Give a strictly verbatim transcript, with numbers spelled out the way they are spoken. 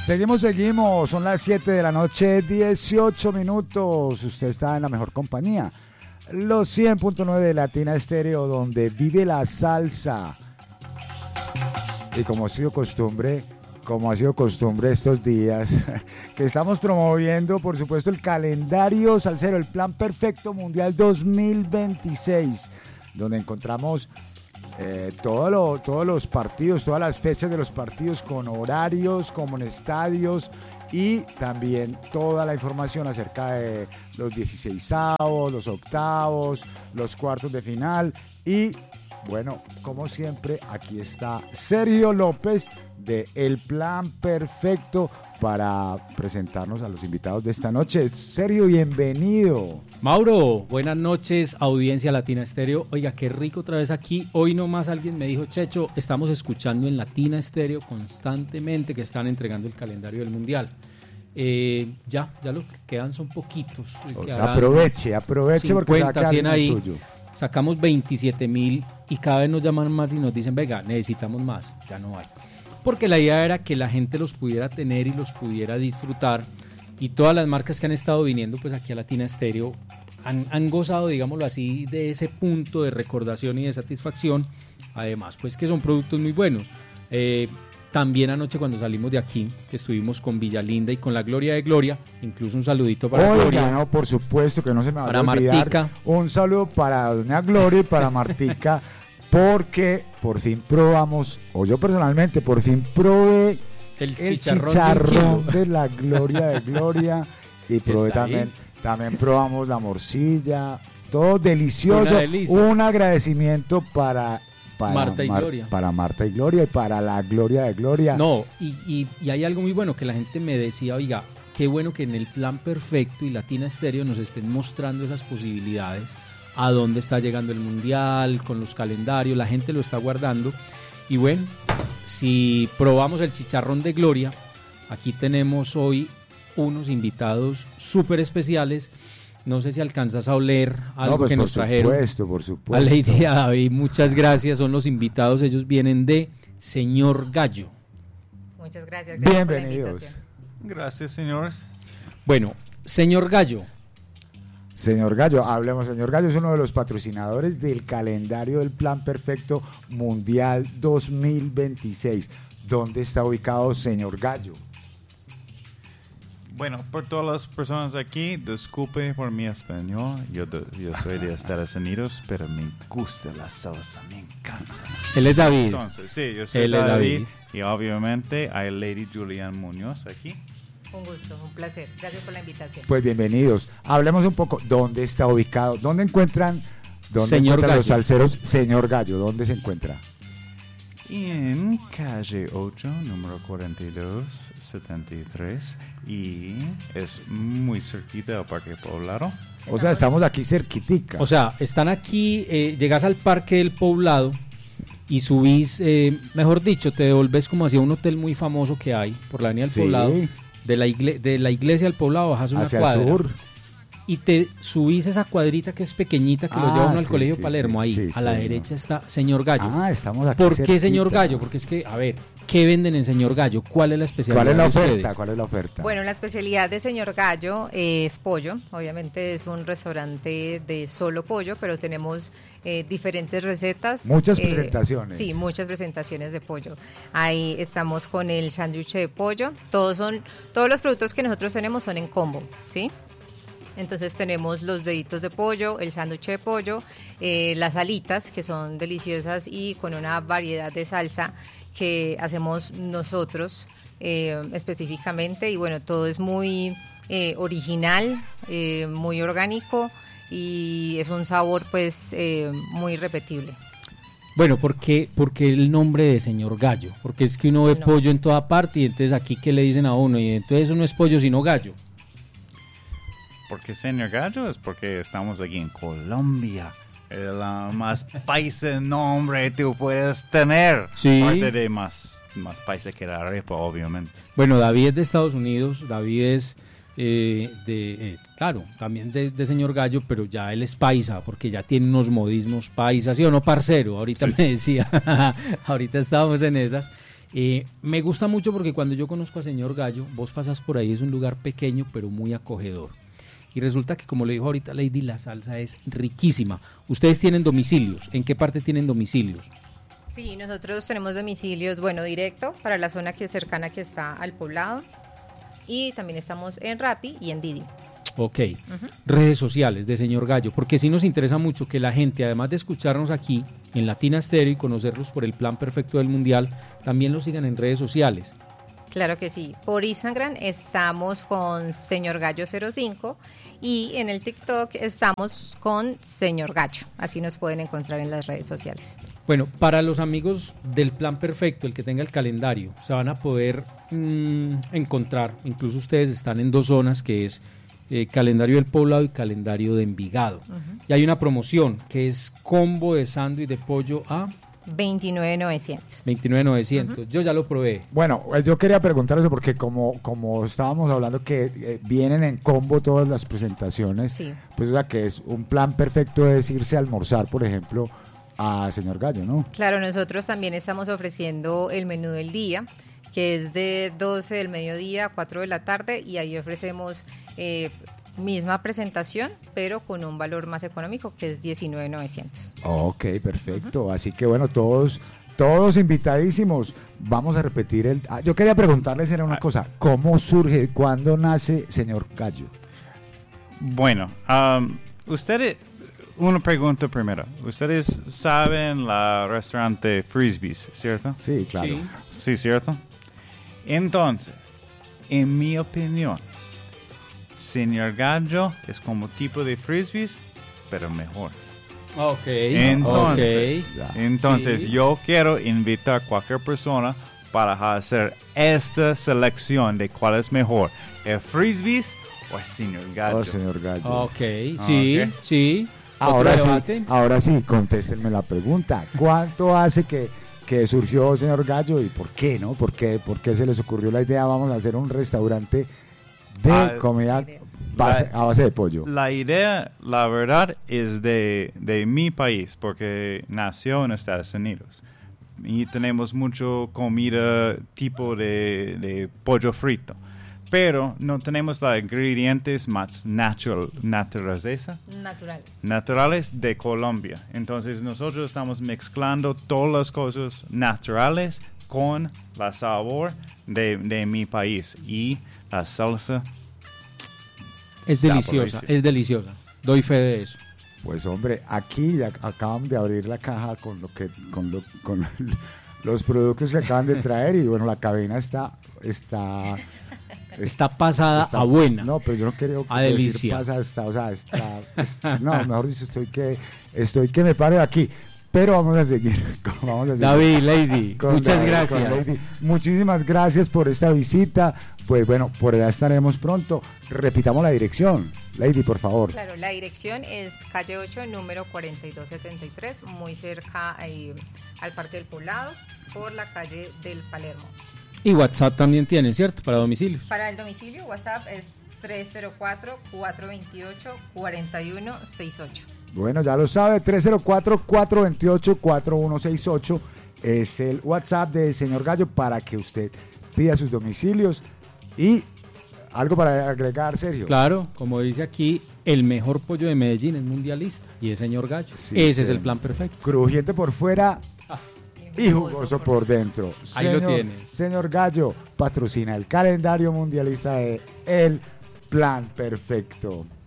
Seguimos, seguimos, son las siete de la noche, dieciocho minutos, usted está en la mejor compañía, los cien punto nueve de Latina Estéreo, donde vive la salsa. Y como ha sido costumbre, como ha sido costumbre estos días, que estamos promoviendo, por supuesto, el calendario salsero, el Plan Perfecto Mundial dos mil veintiséis, donde encontramos Eh, todo lo, todos los partidos, todas las fechas de los partidos con horarios, como en estadios, y también toda la información acerca de los dieciseisavos, los octavos, los cuartos de final. Y bueno, como siempre, aquí está Sergio López de El Plan Perfecto para presentarnos a los invitados de esta noche. Sergio, bienvenido. Mauro, buenas noches, audiencia Latina Estéreo. Oiga, qué rico otra vez aquí. Hoy nomás alguien me dijo, Checho, estamos escuchando en Latina Estéreo constantemente que están entregando el calendario del Mundial. Eh, ya, ya lo que quedan son poquitos. O sea, aproveche, aproveche cincuenta, porque saca cien ahí. Suyo. Sacamos veintisiete mil y cada vez nos llaman más y nos dicen, venga, necesitamos más. Ya no hay. Porque la idea era que la gente los pudiera tener y los pudiera disfrutar, y todas las marcas que han estado viniendo pues aquí a Latina Estéreo han, han gozado, digámoslo así, de ese punto de recordación y de satisfacción, además pues que son productos muy buenos. Eh, también anoche cuando salimos de aquí, que estuvimos con Villalinda y con la Gloria de Gloria, incluso un saludito para Oiga, Gloria. no, por supuesto que no se me va para a olvidar. Martica. Un saludo para doña Gloria y para Martica, porque por fin probamos, o yo personalmente por fin probé el el chicharrón, chicharrón de, de la Gloria de Gloria, y probé Está también, ahí. también probamos la morcilla, todo delicioso. Una delicia. Un agradecimiento para, para Marta y Mar- Gloria. para Marta y Gloria y para la Gloria de Gloria. No, y, y, y hay algo muy bueno que la gente me decía, oiga, qué bueno que en el Plan Perfecto y Latina Estéreo nos estén mostrando esas posibilidades, a dónde está llegando el Mundial, con los calendarios, la gente lo está guardando. Y bueno, si probamos el chicharrón de Gloria, aquí tenemos hoy unos invitados súper especiales. No sé si alcanzas a oler algo No, pues que por nos trajeron. Por supuesto, por supuesto. A Lady y a David, muchas gracias, son los invitados, ellos vienen de Señor Gallo. Muchas gracias, gracias por la Bienvenidos. invitación. Gracias, señores. Bueno, Señor Gallo, Señor Gallo, hablemos. Señor Gallo es uno de los patrocinadores del calendario del Plan Perfecto Mundial dos mil veintiséis. ¿Dónde está ubicado Señor Gallo? Bueno, por todas las personas aquí, disculpe por mi español. Yo, de- yo soy de Estados Unidos, pero me gusta la salsa, me encanta. él es David. Entonces, sí, yo soy Él es David, David. y obviamente hay Lady Julian Muñoz aquí. Un gusto, un placer. Gracias por la invitación. Pues bienvenidos. Hablemos un poco. ¿Dónde está ubicado? ¿Dónde encuentran, dónde Señor encuentran los Gallo. salseros? Señor Gallo, ¿dónde se encuentra? En calle ocho, número cuarenta y dos setenta y tres, y es muy cerquita del Parque Poblado. O sea, estamos aquí cerquitica. O sea, están aquí, eh, llegas al Parque del Poblado y subís, eh, mejor dicho, te devolves como hacia un hotel muy famoso que hay por la avenida del Sí. Poblado. De la, igle- de la iglesia al Poblado bajas una hacia cuadra el sur. y te subís esa cuadrita que es pequeñita que lo Ah, lleva uno al sí, colegio sí, Palermo. sí, Ahí, sí, a la señor. derecha está Señor Gallo. Ah, estamos aquí ¿Por qué cerquita. Señor Gallo? Porque es que, a ver, ¿qué venden en Señor Gallo? ¿Cuál es la especialidad ¿Cuál es la de oferta? ustedes? ¿Cuál es la oferta? Bueno, la especialidad de Señor Gallo es pollo. Obviamente es un restaurante de solo pollo, pero tenemos eh, diferentes recetas. Muchas eh, presentaciones. Sí, muchas presentaciones de pollo. Ahí estamos con el sándwich de pollo. Todos son, todos los productos que nosotros tenemos son en combo, ¿sí? Entonces tenemos los deditos de pollo, el sándwich de pollo, eh, las alitas que son deliciosas y con una variedad de salsa que hacemos nosotros eh, específicamente. Y bueno, todo es muy eh, original, eh, muy orgánico y es un sabor pues eh, muy repetible. Bueno, ¿por qué, por qué el nombre de Señor Gallo? Porque es que uno ve No. pollo en toda parte y entonces aquí ¿qué le dicen a uno? Y entonces eso no es pollo sino gallo. Porque Señor Gallo es porque estamos aquí en Colombia. El uh, más paisa nombre tú puedes tener. Sí. Aparte de más, más paisa que la arepa, obviamente. Bueno, David es de Estados Unidos, David es eh, de, eh, claro, también de, de Señor Gallo, pero ya él es paisa, porque ya tiene unos modismos paisas, ¿sí o no, parcero? Ahorita Sí. me decía, ahorita estábamos en esas. Eh, me gusta mucho porque cuando yo conozco a Señor Gallo, vos pasas por ahí, es un lugar pequeño pero muy acogedor. Y resulta que, como le dijo ahorita Lady, la salsa es riquísima. Ustedes tienen domicilios. ¿En qué parte tienen domicilios? Sí, nosotros tenemos domicilios, bueno, directo para la zona que es cercana que está al poblado. Y también estamos en Rappi y en Didi. Ok. Uh-huh. Redes sociales de Señor Gallo, porque sí nos interesa mucho que la gente, además de escucharnos aquí en Latina Stereo y conocerlos por el plan perfecto del Mundial, también los sigan en redes sociales. Claro que sí. Por Instagram estamos con Señor Gallo cero cinco y en el TikTok estamos con Señor Gallo. Así nos pueden encontrar en las redes sociales. Bueno, para los amigos del plan perfecto, el que tenga el calendario, se van a poder mmm, encontrar, incluso ustedes están en dos zonas, que es eh, calendario del Poblado y calendario de Envigado. Uh-huh. Y hay una promoción que es combo de sándwich de pollo a veintinueve mil novecientos. veintinueve mil novecientos. Uh-huh. Yo ya lo probé. Bueno, yo quería preguntar eso porque como, como estábamos hablando que eh, vienen en combo todas las presentaciones, sí. Pues o sea que es un plan perfecto es irse a almorzar, por ejemplo, a Señor Gallo, ¿no? Claro, nosotros también estamos ofreciendo el menú del día, que es de doce del mediodía a cuatro de la tarde, y ahí ofrecemos eh, misma presentación, pero con un valor más económico, que es diecinueve mil novecientos. Ok, perfecto. Uh-huh. Así que bueno, todos todos invitadísimos. Vamos a repetir el... Ah, yo quería preguntarles era una cosa. ¿Cómo surge, cuándo nace Señor Gallo? Bueno, um, ustedes... Una pregunta primero. Ustedes saben la restaurante Frisbees, ¿cierto? Sí, claro. Sí, sí, ¿cierto? Entonces, en mi opinión, Señor Gallo es como tipo de Frisbees, pero mejor. Ok. Entonces, okay. entonces sí. yo quiero invitar a cualquier persona para hacer esta selección de cuál es mejor, el Frisbees o el Señor Gallo. Oh, Señor Gallo. Ok, sí, okay. sí. Ahora sí, ahora sí, contéstenme la pregunta. ¿Cuánto hace que, que surgió Señor Gallo y por qué, no? ¿Por qué, por qué se les ocurrió la idea? Vamos a hacer un restaurante de ah, comida base, la, a base de pollo. La idea, la verdad, es de, de mi país, porque nació en Estados Unidos. Y tenemos mucho comida tipo de, de pollo frito. Pero no tenemos los ingredientes más natural, naturales, naturales. naturales de Colombia. Entonces nosotros estamos mezclando todas las cosas naturales con la sabor de, de mi país. Y la salsa es deliciosa, es deliciosa. Doy fe de eso. Pues hombre, aquí ya acaban de abrir la caja con lo que con, lo, con los productos que acaban de traer y bueno, la cabina está está Está pasada está, a buena. No, pero yo no quiero a decir delicia. Pasada, está, o sea, está, está, no, mejor dicho, estoy que, estoy que me pare de aquí. Pero vamos a seguir. Vamos a seguir David, Lady, muchas David, gracias. Lady. Muchísimas gracias por esta visita. Pues bueno, por allá estaremos pronto. Repitamos la dirección. Lady, por favor. Claro, la dirección es calle ocho, número cuarenta y dos setenta y tres, muy cerca eh, al Parque del Poblado, por la calle del Palermo. Y WhatsApp también tienen, ¿cierto? Para sí, domicilios. Para el domicilio, WhatsApp es tres cero cuatro, cuatro dos ocho, cuatro uno seis ocho. Bueno, ya lo sabe, tres cero cuatro, cuatro dos ocho, cuatro uno seis ocho es el WhatsApp del Señor Gallo para que usted pida sus domicilios. Y algo para agregar, Sergio. Claro, como dice aquí, el mejor pollo de Medellín es mundialista y es Señor Gallo. Sí, Ese sí. es el plan perfecto. Crujiente por fuera. Ah. Y jugoso por dentro. Ahí señor, lo tiene. Señor Gallo patrocina el calendario mundialista de El Plan Perfecto.